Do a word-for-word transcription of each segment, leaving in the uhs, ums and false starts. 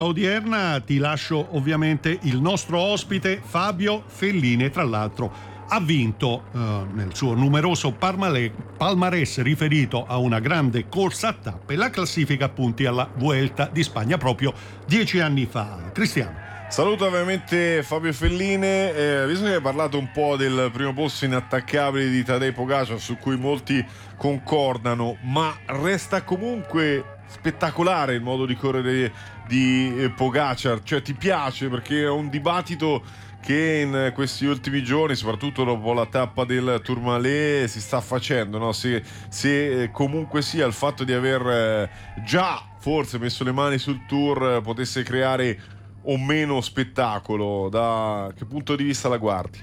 Odierna ti lascio ovviamente il nostro ospite Fabio Fellini, tra l'altro ha vinto eh, nel suo numeroso palmale- palmarès riferito a una grande corsa a tappe la classifica appunti alla Vuelta di Spagna proprio dieci anni fa. Cristiano. Saluto ovviamente Fabio Felline, eh, visto che hai parlato un po' del primo posto inattaccabile di Tadej Pogačar, su cui molti concordano, ma resta comunque spettacolare il modo di correre di eh, Pogačar, cioè ti piace? Perché è un dibattito che in questi ultimi giorni, soprattutto dopo la tappa del Tourmalet, si sta facendo, no? se, se eh, comunque sia il fatto di aver eh, già forse messo le mani sul Tour eh, potesse creare o meno spettacolo. Da che punto di vista la guardi?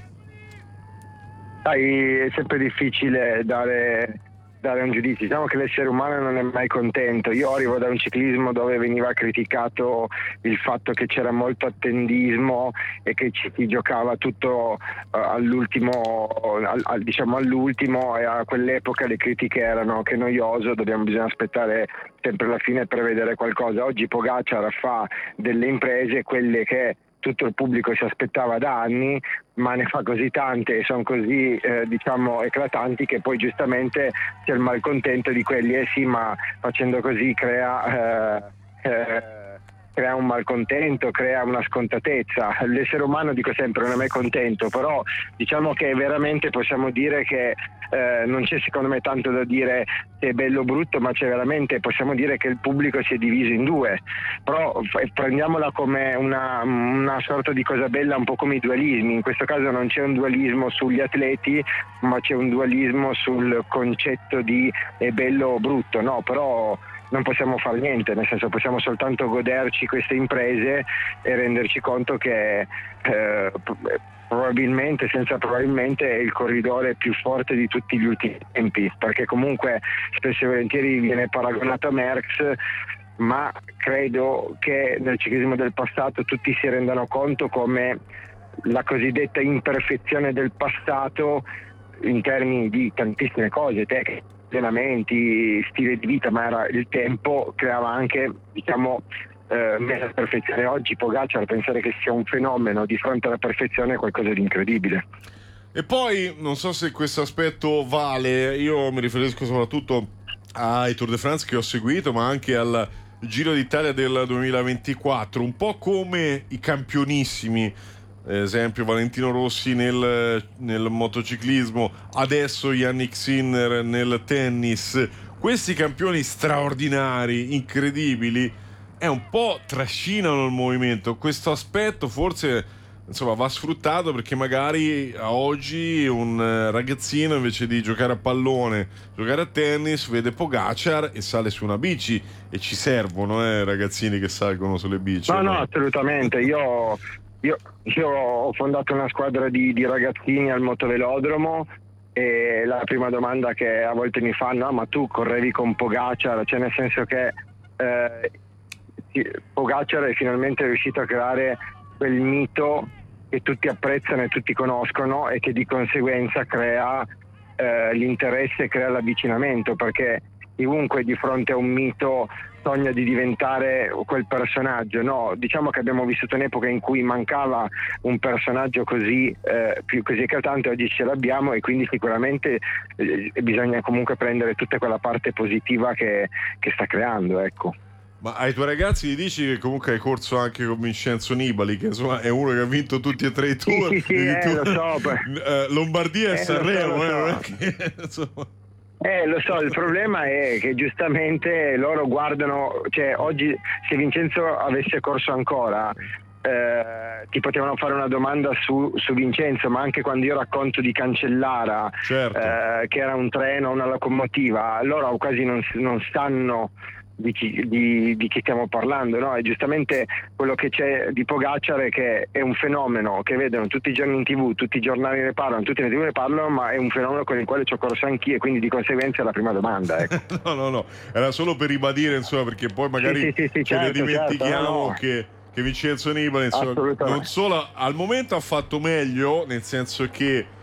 Sai, è sempre difficile dare, dare un giudizio. Diciamo che l'essere umano non è mai contento. Io arrivo da un ciclismo dove veniva criticato il fatto che c'era molto attendismo e che ci si giocava tutto uh, all'ultimo, al, al, diciamo all'ultimo, e a quell'epoca le critiche erano che noioso, dobbiamo bisogna aspettare sempre alla fine per vedere qualcosa. Oggi Pogačar fa delle imprese, quelle che tutto il pubblico si aspettava da anni, ma ne fa così tante e sono così eh, diciamo eclatanti che poi giustamente c'è il malcontento di quelli, eh sì, ma facendo così crea eh, eh, crea un malcontento, crea una scontatezza. L'essere umano, dico sempre, non è mai contento, però diciamo che veramente possiamo dire che eh, non c'è secondo me tanto da dire se è bello o brutto, ma c'è veramente, possiamo dire che il pubblico si è diviso in due, però f- prendiamola come una, una sorta di cosa bella, un po' come i dualismi. In questo caso non c'è un dualismo sugli atleti, ma c'è un dualismo sul concetto di è bello o brutto, no? Però non possiamo fare niente, nel senso possiamo soltanto goderci queste imprese e renderci conto che eh, probabilmente, senza probabilmente, è il corridore più forte di tutti gli ultimi tempi, perché comunque spesso e volentieri viene paragonato a Merckx, ma credo che nel ciclismo del passato tutti si rendano conto come la cosiddetta imperfezione del passato in termini di tantissime cose, tecniche, allenamenti, stile di vita, ma era il tempo, creava anche, diciamo, eh, messa perfezione. Oggi Pogačar, pensare che sia un fenomeno di fronte alla perfezione è qualcosa di incredibile. E poi non so se questo aspetto vale, io mi riferisco soprattutto ai Tour de France che ho seguito, ma anche al Giro d'Italia del duemilaventiquattro, un po' come i campionissimi, esempio Valentino Rossi nel, nel motociclismo, adesso Yannick Sinner nel tennis. Questi campioni straordinari, incredibili, è un po' trascinano il movimento. Questo aspetto forse, insomma, va sfruttato, perché magari a oggi un ragazzino, invece di giocare a pallone, giocare a tennis, vede Pogačar e sale su una bici, e ci servono eh, ragazzini che salgono sulle bici. No, no, assolutamente. Io Io, io ho fondato una squadra di, di ragazzini al motovelodromo, e la prima domanda che a volte mi fanno: ah, ma tu correvi con Pogačar? Cioè, nel senso che eh, Pogačar è finalmente riuscito a creare quel mito che tutti apprezzano e tutti conoscono, e che di conseguenza crea eh, l'interesse, crea l'avvicinamento, perché chiunque di fronte a un mito sogna di diventare quel personaggio, no? Diciamo che abbiamo vissuto un'epoca in cui mancava un personaggio così eh, più così eclatante, oggi ce l'abbiamo, e quindi sicuramente eh, bisogna comunque prendere tutta quella parte positiva che, che sta creando, ecco. Ma ai tuoi ragazzi gli dici che comunque hai corso anche con Vincenzo Nibali, che insomma è uno che ha vinto tutti e tre i tour, sì, sì, sì, eh, lo so, eh, Lombardia e eh, Sanremo, lo so, lo so. eh, non è che, insomma. Eh, lo so, il problema è che giustamente loro guardano, cioè oggi se Vincenzo avesse corso ancora eh, ti potevano fare una domanda su, su Vincenzo, ma anche quando io racconto di Cancellara, certo. eh, che era un treno, una locomotiva, loro quasi non, non sanno di chi, di, di chi stiamo parlando, no? E giustamente quello che c'è di Pogačar è che è un fenomeno che vedono tutti i giorni in tv, tutti i giornali ne parlano, tutti in tv ne parlano, ma è un fenomeno con il quale ci ho corso anch'io, e quindi di conseguenza è la prima domanda, ecco. no no no era solo per ribadire, insomma, perché poi magari sì, sì, sì, ce certo, ne dimentichiamo, certo, no, no. che che Vincenzo Nibali, insomma, non solo al momento ha fatto meglio, nel senso che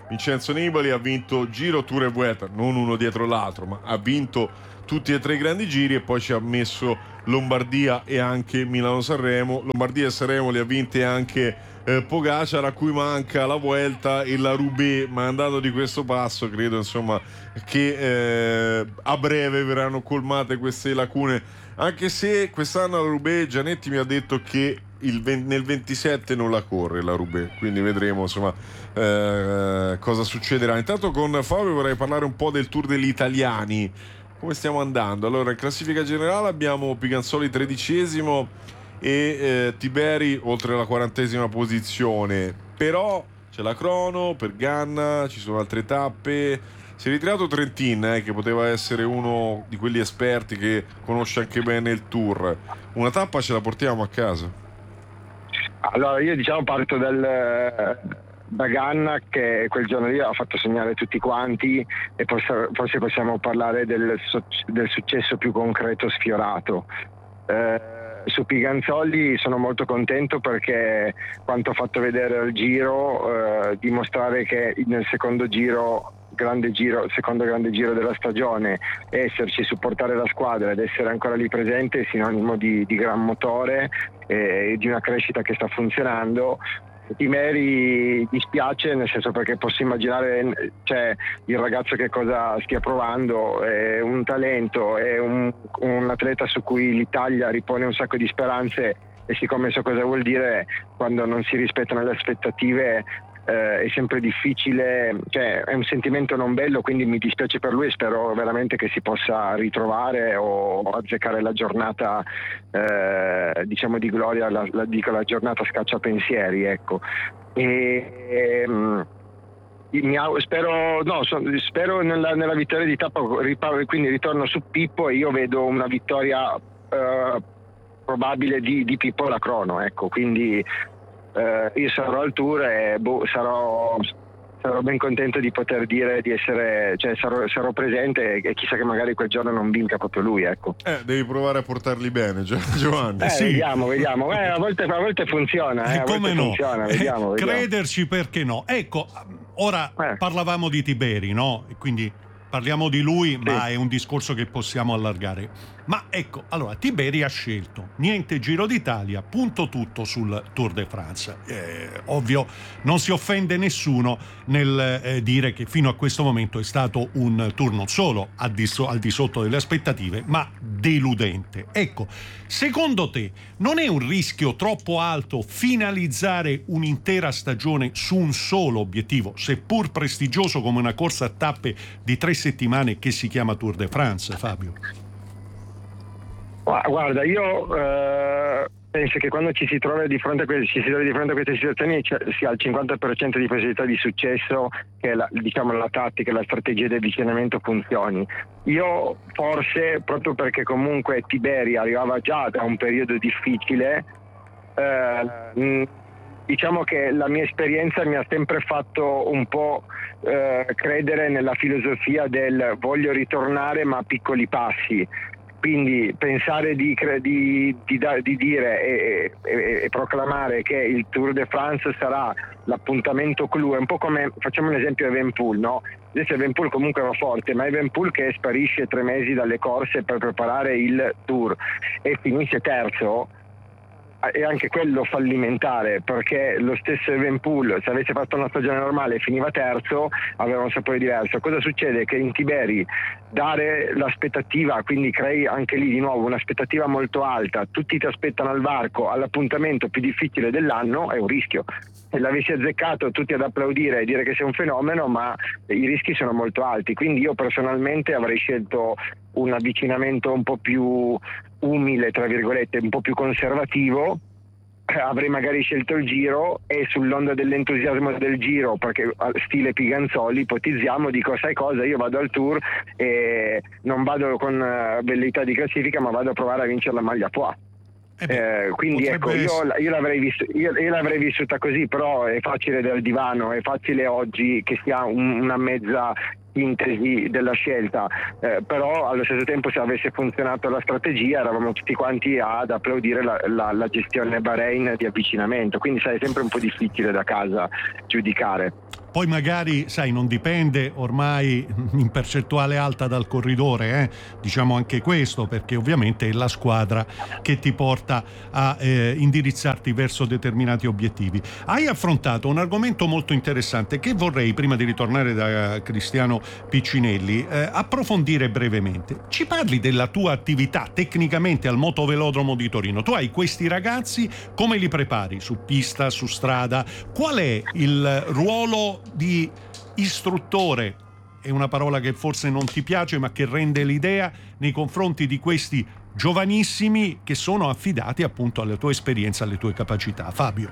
Vincenzo Nibali ha vinto Giro, Tour e Vuelta, non uno dietro l'altro, ma ha vinto tutti e tre i grandi giri, e poi ci ha messo Lombardia e anche Milano-Sanremo. Lombardia e Sanremo li ha vinte anche eh, Pogacar, a cui manca la Vuelta e la Roubaix, ma andando di questo passo credo insomma che eh, a breve verranno colmate queste lacune, anche se quest'anno la Roubaix, Gianetti mi ha detto che il venti, nel ventisette non la corre la Roubaix, quindi vedremo insomma eh, cosa succederà. Intanto con Fabio vorrei parlare un po' del Tour degli italiani. Come stiamo andando? Allora, in classifica generale abbiamo Piganzoli tredicesimo e eh, Tiberi oltre la quarantesima posizione, però c'è la crono per Ganna, ci sono altre tappe. Si è ritirato Trentin, eh, che poteva essere uno di quelli esperti che conosce anche bene il Tour. Una tappa ce la portiamo a casa? Allora, io diciamo parto dal, da Ganna, che quel giorno lì ha fatto segnare tutti quanti, e forse, forse possiamo parlare del, del successo più concreto sfiorato. Eh, su Piganzoli sono molto contento perché quanto ha fatto vedere al Giro, eh, dimostrare che nel secondo giro grande giro, secondo grande giro della stagione, esserci, supportare la squadra ed essere ancora lì presente è sinonimo di, di gran motore e di una crescita che sta funzionando. Timeri dispiace, nel senso, perché posso immaginare, cioè, il ragazzo che cosa stia provando, è un talento, è un, un atleta su cui l'Italia ripone un sacco di speranze, e siccome so cosa vuol dire quando non si rispettano le aspettative, eh, è sempre difficile, cioè è un sentimento non bello, quindi mi dispiace per lui e spero veramente che si possa ritrovare o azzeccare la giornata, eh, diciamo di gloria, la, la, dico la giornata scacciapensieri, ecco. E, ehm, mi au- spero, no, so, spero nella, nella vittoria di tappa, quindi ritorno su Pippo e io vedo una vittoria eh, probabile di, di Pippo alla crono, ecco, quindi Uh, io sarò al Tour e boh, sarò, sarò ben contento di poter dire di essere, cioè sarò, sarò presente, e chissà che magari quel giorno non vinca proprio lui, ecco. Eh, devi provare a portarli bene, Giovanni. Eh, sì. Vediamo, vediamo. Eh, a volte, a volte funziona, eh, a Come volte no? funziona, vediamo, Eh, vediamo. Crederci, perché no? Ecco, ora Eh. parlavamo di Tiberi, no? E quindi parliamo di lui, ma Sì. è un discorso che possiamo allargare. Ma ecco, allora, Tiberi ha scelto niente Giro d'Italia, punto tutto sul Tour de France. Eh, ovvio, non si offende nessuno nel eh, dire che fino a questo momento è stato un tour non solo al di, so- al di sotto delle aspettative, ma deludente. Ecco, secondo te non è un rischio troppo alto finalizzare un'intera stagione su un solo obiettivo, seppur prestigioso come una corsa a tappe di tre settimane che si chiama Tour de France, Fabio? Guarda, io eh, penso che quando ci si trova di fronte a queste, ci si trova di fronte a queste situazioni, cioè, si ha il cinquanta per cento di possibilità di successo che la, diciamo, la tattica, la strategia di avvicinamento funzioni. Io forse, proprio perché comunque Tiberi arrivava già da un periodo difficile, eh, diciamo che la mia esperienza mi ha sempre fatto un po' eh, credere nella filosofia del voglio ritornare ma a piccoli passi. Quindi pensare di, di, di, di dire e, e, e proclamare che il Tour de France sarà l'appuntamento clou, è un po' come, facciamo un esempio, Evenepoel, no? Adesso Evenepoel comunque va forte, ma Evenepoel che sparisce tre mesi dalle corse per preparare il Tour e finisce terzo, è anche quello fallimentare, perché lo stesso Evenepoel, se avesse fatto una stagione normale e finiva terzo, aveva un sapore diverso. Cosa succede? Che in Tiberi dare l'aspettativa, quindi crei anche lì di nuovo un'aspettativa molto alta, tutti ti aspettano al varco all'appuntamento più difficile dell'anno, è un rischio. Se l'avessi azzeccato tutti ad applaudire e dire che sei un fenomeno, ma i rischi sono molto alti, quindi io personalmente avrei scelto un avvicinamento un po' più umile, tra virgolette, un po' più conservativo. Avrei magari scelto il Giro e sull'onda dell'entusiasmo del Giro, perché stile Piganzoli, ipotizziamo, dico sai cosa, io vado al Tour e non vado con velleità di classifica, ma vado a provare a vincere la maglia Poix. Eh beh, Eh, quindi ecco, io, io, l'avrei visto, io, io l'avrei vissuta così, però è facile dal divano, è facile oggi che sia un, una mezza sintesi della scelta, eh, però allo stesso tempo se avesse funzionato la strategia eravamo tutti quanti ad applaudire la, la, la gestione Bahrain di avvicinamento, quindi sai, è sempre un po' difficile da casa giudicare. Poi magari, sai, non dipende ormai in percentuale alta dal corridore, eh? Diciamo anche questo, perché ovviamente è la squadra che ti porta a eh, indirizzarti verso determinati obiettivi. Hai affrontato un argomento molto interessante che vorrei, prima di ritornare da Cristiano Piccinelli, eh, approfondire brevemente. Ci parli della tua attività tecnicamente al motovelodromo di Torino. Tu hai questi ragazzi, come li prepari? Su pista, su strada? Qual è il ruolo di istruttore, è una parola che forse non ti piace ma che rende l'idea, nei confronti di questi giovanissimi che sono affidati appunto alla tua esperienza, alle tue capacità? Fabio.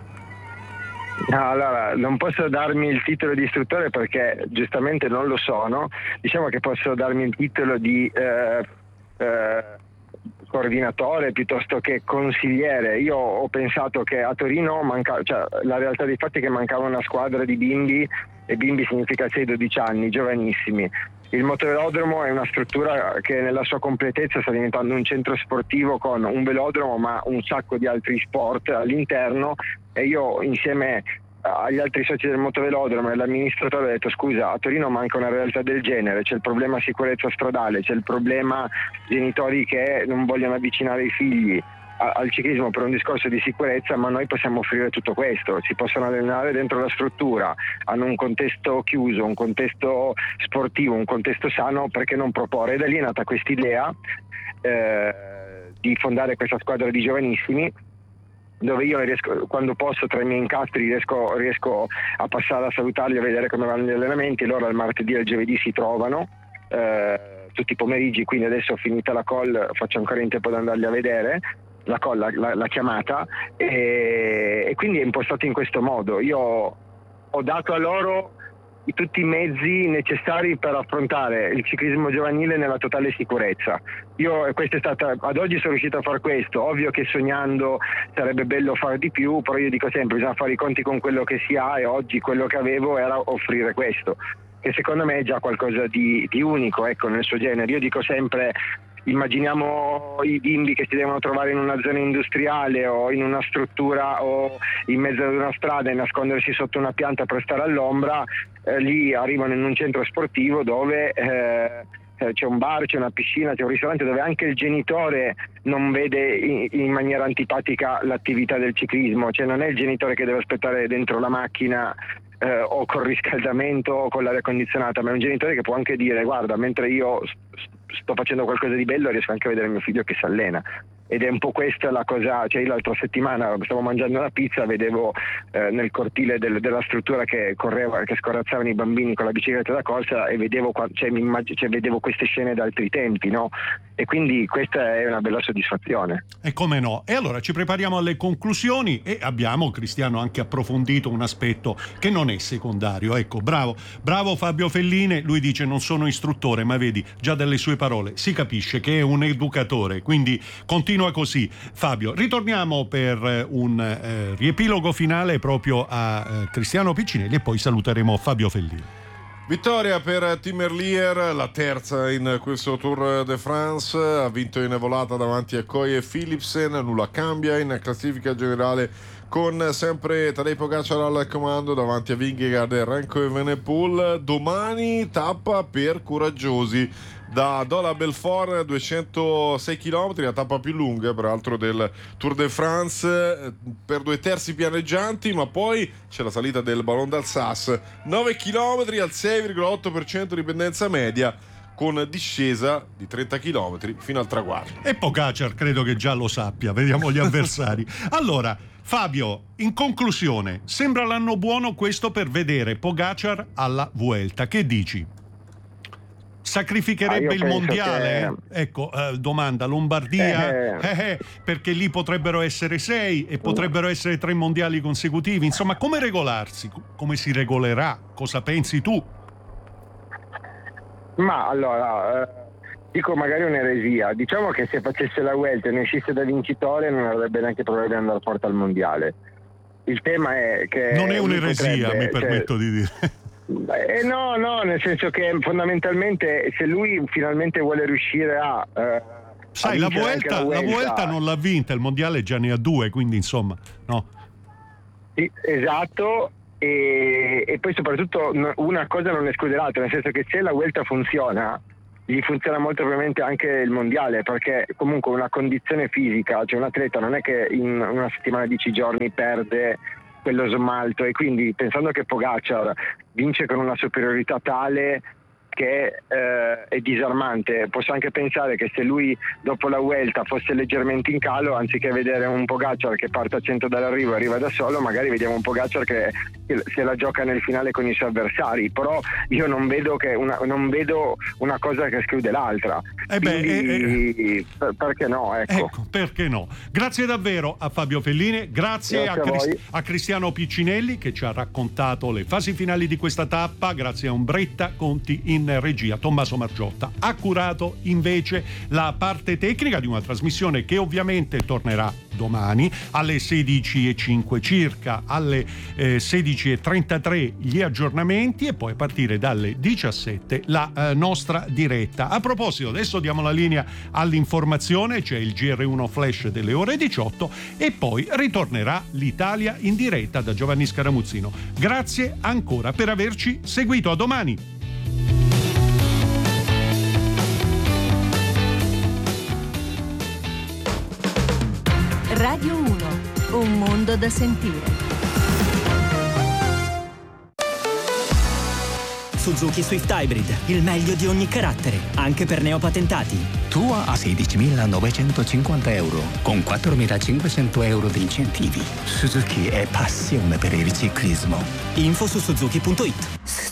No, allora, non posso darmi il titolo di istruttore perché giustamente non lo sono, diciamo che posso darmi il titolo di eh, eh, coordinatore piuttosto che consigliere. Io ho pensato che a Torino manca, cioè, la realtà dei fatti è che mancava una squadra di bimbi, e bimbi significa sei dodici anni, giovanissimi. Il motovelodromo è una struttura che nella sua completezza sta diventando un centro sportivo con un velodromo ma un sacco di altri sport all'interno, e io insieme agli altri soci del motovelodromo e all'amministratore ho detto: scusa, a Torino manca una realtà del genere, c'è il problema sicurezza stradale, c'è il problema genitori che non vogliono avvicinare i figli al ciclismo per un discorso di sicurezza, ma noi possiamo offrire tutto questo, si possono allenare dentro la struttura, hanno un contesto chiuso, un contesto sportivo, un contesto sano, perché non proporre? E da lì è nata quest'idea eh, di fondare questa squadra di giovanissimi, dove io riesco, quando posso, tra i miei incastri riesco, riesco a passare a salutarli, a vedere come vanno gli allenamenti. Loro il martedì e il giovedì si trovano eh, tutti i pomeriggi, quindi adesso finita la call faccio ancora in tempo ad andarli a vedere la, call, la, la, la chiamata, e, e quindi è impostato in questo modo. Io ho dato a loro tutti i mezzi necessari per affrontare il ciclismo giovanile nella totale sicurezza. Io questa è stata, ad oggi sono riuscito a fare questo. Ovvio che sognando sarebbe bello fare di più, però io dico sempre bisogna fare i conti con quello che si ha, e oggi quello che avevo era offrire questo, che secondo me è già qualcosa di, di unico, ecco, nel suo genere. Io dico sempre: immaginiamo i bimbi che si devono trovare in una zona industriale o in una struttura o in mezzo ad una strada e nascondersi sotto una pianta per stare all'ombra, eh, lì arrivano in un centro sportivo dove eh, c'è un bar, c'è una piscina, c'è un ristorante, dove anche il genitore non vede in, in maniera antipatica l'attività del ciclismo, cioè non è il genitore che deve aspettare dentro la macchina eh, o col riscaldamento o con l'aria condizionata, ma è un genitore che può anche dire: guarda, mentre io sto facendo qualcosa di bello riesco anche a vedere mio figlio che si allena. Ed è un po' questa la cosa, cioè io l'altra settimana stavo mangiando una pizza, vedevo eh, nel cortile del, della struttura che correva, che scorazzavano i bambini con la bicicletta da corsa, e vedevo, cioè, mi immag- cioè, vedevo queste scene da altri tempi, no? E quindi questa è una bella soddisfazione. E come no? E allora ci prepariamo alle conclusioni, e abbiamo, Cristiano, anche approfondito un aspetto che non è secondario. Ecco, bravo, bravo Fabio Felline. Lui dice: non sono istruttore, ma vedi, già dalle sue parole si capisce che è un educatore, quindi continua così. Fabio, ritorniamo per un eh, riepilogo finale proprio a eh, Cristiano Piccinelli, e poi saluteremo Fabio Fellini. Vittoria per Tim Merlier, la terza in questo Tour de France, ha vinto in volata davanti a Coy e Philipsen, nulla cambia in classifica generale, con sempre Tadej Pogacar al comando davanti a Vingegaard e Renko Evenepoel. Domani tappa per coraggiosi da Dole a Belfort, duecentosei chilometri, la tappa più lunga peraltro del Tour de France, per due terzi pianeggianti, ma poi c'è la salita del Ballon d'Alsace, nove chilometri al sei virgola otto per cento di pendenza media, con discesa di trenta chilometri fino al traguardo. E Pogacar credo che già lo sappia. Vediamo gli avversari. Allora, Fabio, in conclusione, sembra l'anno buono questo per vedere Pogacar alla Vuelta. Che dici? Sacrificherebbe ah, il mondiale? Che... Ecco, eh, domanda, Lombardia, eh. Eh, eh, perché lì potrebbero essere sei e potrebbero essere tre mondiali consecutivi. Insomma, come regolarsi? Come si regolerà? Cosa pensi tu? Ma allora, eh, dico magari un'eresia. Diciamo che se facesse la Vuelta e ne uscisse da vincitore non avrebbe neanche problema di andare forte al mondiale. Il tema è che non è un'eresia, potrebbe, mi permetto cioè, di dire. Eh, no, no, nel senso che fondamentalmente se lui finalmente vuole riuscire a... Eh, Sai, a la Vuelta, Vuelta, la Vuelta non l'ha vinta, il mondiale già ne ha due, quindi insomma, no? Sì, esatto, e, e poi soprattutto una cosa non esclude l'altra, nel senso che se la Vuelta funziona, gli funziona molto probabilmente anche il mondiale, perché comunque una condizione fisica, cioè un atleta non è che in una settimana, dieci giorni perde quello smalto, e quindi pensando che Pogacar vince con una superiorità tale che eh, è disarmante, posso anche pensare che se lui dopo la Vuelta fosse leggermente in calo, anziché vedere un Pogacar che parte a cento dall'arrivo e arriva da solo, magari vediamo un Pogacar che, che se la gioca nel finale con i suoi avversari. Però io non vedo che una, non vedo una cosa che esclude l'altra. Eh beh, Quindi, eh, per, perché no? Ecco. ecco, perché no? Grazie davvero a Fabio Fellini, grazie, Grazie a, a Crist- voi. a Cristiano Piccinelli che ci ha raccontato le fasi finali di questa tappa, grazie a Umbretta Conti in regia. Tommaso Margiotta ha curato invece la parte tecnica di una trasmissione che ovviamente tornerà domani alle sedici e cinque circa, alle eh, sedici e trentatré gli aggiornamenti e poi a partire dalle diciassette la eh, nostra diretta. A proposito, adesso diamo la linea all'informazione, c'è il G R uno Flash delle ore diciotto e poi ritornerà l'Italia in diretta da Giovanni Scaramuzzino. Grazie ancora per averci seguito, a domani. Radio uno, un mondo da sentire. Suzuki Swift Hybrid, il meglio di ogni carattere, anche per neopatentati. Tua a sedicimilanovecentocinquanta euro, con quattromilacinquecento euro di incentivi. Suzuki è passione per il ciclismo. Info su suzuki punto it.